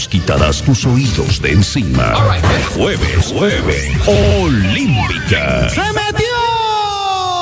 nos quitarás tus oídos de encima. Jueves, Olímpica.